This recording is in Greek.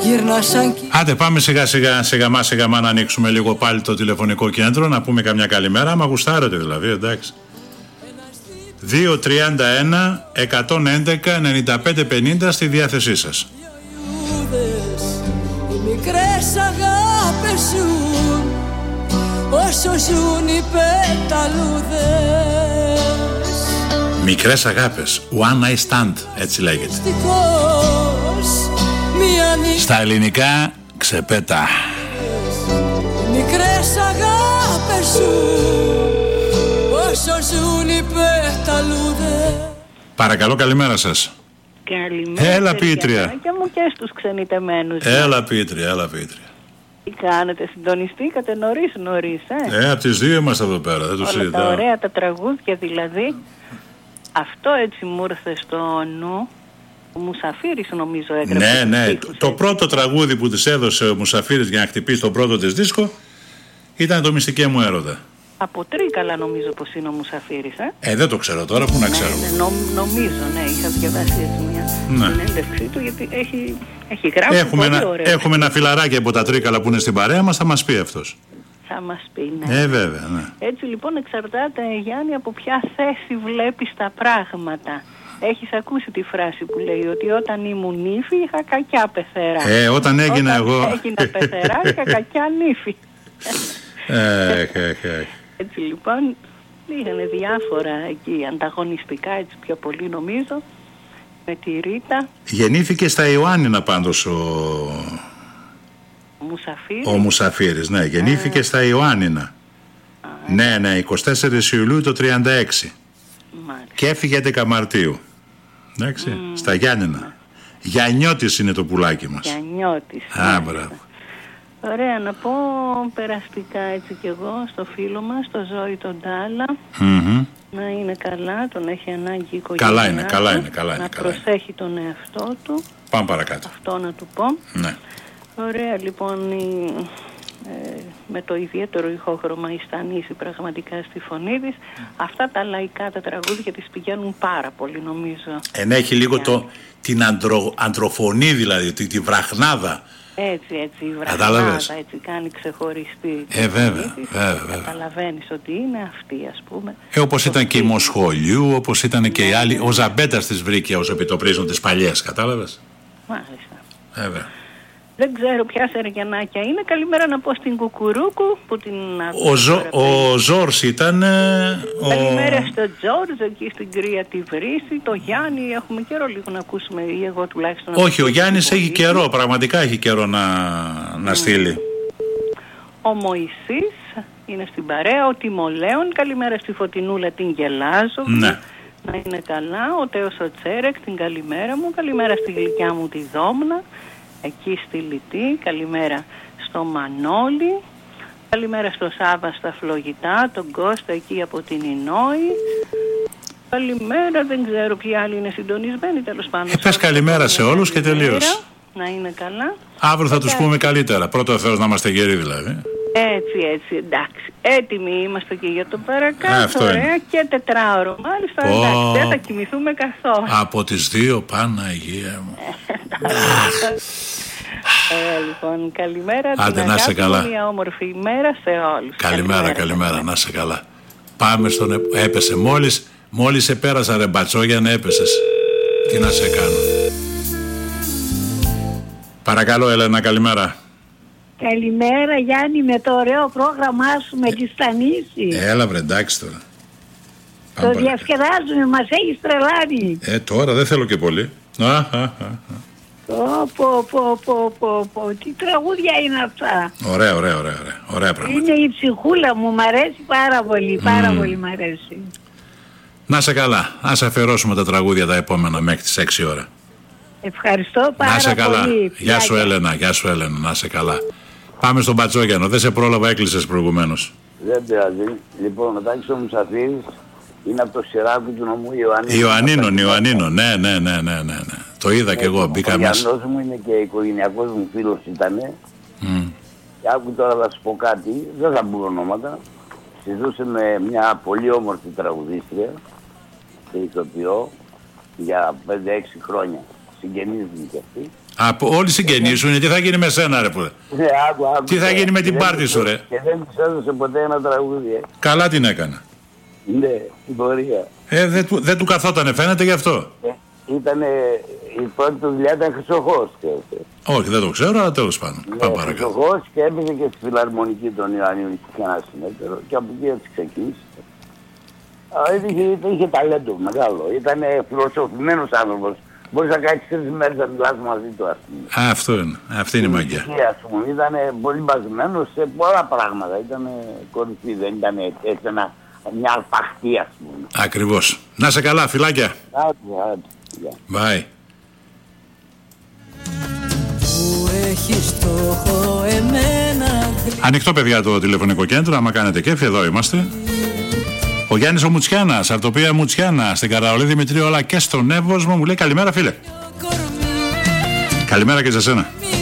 Άντε πάμε σιγά σιγά να ανοίξουμε λίγο πάλι το τηλεφωνικό κέντρο, να πούμε καμιά καλημέρα, άμα γουστάρετε δηλαδή, εντάξει. 2-31-111-95-50 στη διάθεσή σας. Οι μικρές αγάπες ζουν όσο ζουν οι πεταλούδες. Μικρές αγάπες, one night stand, έτσι λέγεται. Στα ελληνικά ξεπέτα. Μικρές αγάπες ζουν όσο ζουν οι πεταλούδες. Παρακαλώ, καλημέρα σας. Καλημέρα. Έλα Πίτρια. Και μου και στους ξενιτεμένους. Έλα Πίτρια. Τι κάνετε, συντονιστήκατε νωρίς, Από τις 2 είμαστε εδώ πέρα, δεν το συζητάω. Τα ωραία τα τραγούδια δηλαδή. Αυτό έτσι μου ήρθε στο νου. Ο Μουσαφίρης νομίζω έγραψε. Ναι. Το πρώτο τραγούδι που της έδωσε ο Μουσαφίρης για να χτυπήσει τον πρώτο της δίσκο ήταν το Μυστικέ μου έρωτα. Από Τρίκαλα νομίζω πως είναι ο Μουσαφίρης, δεν το ξέρω τώρα, πού να ξέρω. Νομίζω, είχα διαβάσει έτσι μια συνέντευξή του, γιατί έχει γράψει πολύ ωραίο. Έχουμε ένα φιλαράκι από τα Τρίκαλα που είναι στην παρέα μας, θα μας πει αυτός. Θα μας πει, ναι. Βέβαια, ναι. Έτσι λοιπόν εξαρτάται, Γιάννη, από ποια θέση βλέπεις τα πράγματα. Έχεις ακούσει τη φράση που λέει ότι όταν ήμουν νύφη είχα κακιά πεθερά. Όταν έγινα εγώ. Έγινα πεθερά είχα κακιά νύφη. Έτσι λοιπόν είχαν διάφορα εκεί ανταγωνιστικά, έτσι πιο πολύ νομίζω, με τη Ρίτα. Γεννήθηκε στα Ιωάννινα πάντως ο Μουσαφίρης, ναι, γεννήθηκε στα Ιωάννινα. Ναι, 24 Ιουλίου το 36. Μάλιστα. Και έφυγε 11 Μαρτίου. Εντάξει, στα Γιάννηνα. Γιαννιώτης είναι το πουλάκι μας. Γιαννιώτης. Μπράβο. Ωραία, να πω περαστικά έτσι κι εγώ στο φίλο μας, το Ζώη τον Τάλα. Να είναι καλά, τον έχει ανάγκη η οικογένειά. Καλά είναι. Να προσέχει τον εαυτό του. Πάμε παρακάτω. Αυτό να του πω. Ναι. Ωραία, λοιπόν, με το ιδιαίτερο ηχόχρωμα η Στανίση πραγματικά στη φωνή της. Αυτά τα λαϊκά τα τραγούδια της πηγαίνουν πάρα πολύ, νομίζω. Έχει λίγο την αντροφωνή, δηλαδή, τη βραχνάδα. Έτσι, η βραχνάδα, έτσι κάνει ξεχωριστή. Βέβαια. Καταλαβαίνεις ότι είναι αυτή, ας πούμε. Όπως ήταν και η Μοσχολιού, όπως ήταν και οι άλλοι. Ο Ζαμπέτας της βρήκε ως επιτοπρίζουν τις παλιές, κατάλαβες. Μάλιστα. Βέβαια. Δεν ξέρω ποια σεργιανάκια είναι. Καλημέρα να πω στην Κουκουρούκου που την ο Ζόρς ήταν. Καλημέρα στο Τζόρζ, εκεί στην Κρία τη Βρύση. Το Γιάννη, έχουμε καιρό λίγο να ακούσουμε, ή εγώ τουλάχιστον. Όχι, ο Γιάννης έχει καιρό, πραγματικά έχει καιρό να στείλει. Ο Μωυσής είναι στην παρέα. Ο Τιμολέων, καλημέρα στη Φωτεινούλα την Γελάζο. Ναι. Να είναι καλά. Ο Τέος ο Τσέρεκ, την καλημέρα μου. Καλημέρα στη γλυκιά μου τη Δόμνα. Εκεί στη Λιτή, καλημέρα στο Μανώλη, καλημέρα στο Σάβα στα Φλογητά, τον Κώστα εκεί από την Ινόη. Καλημέρα, δεν ξέρω ποιοι άλλοι είναι συντονισμένοι, τέλος πάντων. Πες καλημέρα σε όλους και τελείως. Να είναι καλά. Αύριο θα τους πούμε καλύτερα, πρώτο ο Θεός να είμαστε γεροί δηλαδή. Έτσι, εντάξει. Έτοιμοι είμαστε και για το παρακάτω. Ωραία, είναι. και 4ωρο. Μάλιστα, εντάξει, δεν θα κοιμηθούμε καθόλου. Από τις 2, Παναγία μου. Λοιπόν, καλημέρα. Άντε, να σε καλά. Μια όμορφη ημέρα σε όλους. Καλημέρα, να σε καλά. Πάμε στον. Έπεσε. Μόλις σε πέρασα, ρε Μπατσόγιαν, έπεσες. Τι να σε κάνω. Παρακαλώ, Έλενα, καλημέρα. Καλημέρα, Γιάννη, με το ωραίο πρόγραμμά σου με τη Στανίση. Έλα, βρε, εντάξει τώρα. Το διασκεδάζουμε, μας έχεις τρελάνει. Τώρα δεν θέλω και πολύ. Τι τραγούδια είναι αυτά. Ωραία πράγματα. Είναι η ψυχούλα μου, μ' αρέσει πάρα πολύ μ' αρέσει. Να σε καλά, ας αφιερώσουμε τα τραγούδια τα επόμενα μέχρι τις 6 ώρα. Ευχαριστώ πάρα πολύ. Να σε καλά. Γεια σου Έλενα, να σε καλά. Πάμε στον Πατσόγιανο, δεν σε πρόλαβα, έκλεισες προηγουμένως. Δεν πειράζει. Λοιπόν, ο Τάκης ο Μουσαφίρης είναι από το Σιράκου του νομού Ιωαννίνων, ναι. Το είδα κι εγώ, μπήκα μέσα. Ο Γιάννος μου είναι και οικογενειακός μου φίλος ήτανε. Και άκου τώρα θα σου πω κάτι, δεν θα μπουν ονόματα. Συζούσε με μια πολύ όμορφη τραγουδίστρια και ηθοποιό για 5-6 χρόνια. Συγγενείς μου κι αυτή. Από όλοι οι συγγενείς σου είναι, τι θα γίνει με σένα, ρε που. Τι θα γίνει με την πάρτι σου, ρε. Και δεν της έδωσε ποτέ ένα τραγούδι. Καλά την έκανα. Ναι, την πορεία. Δεν του καθότανε, φαίνεται γι' αυτό. Η πρώτη του δουλειά ήταν Χρυσοχός. Όχι, δεν το ξέρω, αλλά τέλος πάντων. Ναι, Χρυσοχός και έπαιζε και στη Φιλαρμονική των Ιωαννίων και ένα συνέτερο και από εκεί έτσι ξεκίνησε. Είχε ταλέντο μεγάλο, ήταν φιλοσοφημένος άνθρωπος. Μπορείς να κάνεις 3 μέρες να μιλάς μαζί του, ας πούμε. Αυτό είναι, αυτή είναι η μαγεία. Ήταν πολύ μπασμένος σε πολλά πράγματα, ήταν κορυφή, δεν ήταν έτσι μια αρπαχτή, ας πούμε. Ακριβώς. Να σε καλά, φιλάκια. Bye. Ανοιχτό, παιδιά, το τηλεφωνικό κέντρο. Άμα κάνετε κέφι, εδώ είμαστε. Ο Γιάννης ο Μουτσιάνας, Αρτοπία Μουτσιάνα, στην Καραολή Δημητρίου, αλλά και στον Εύωσμο, μου λέει καλημέρα, φίλε. Καλημέρα και σε σένα.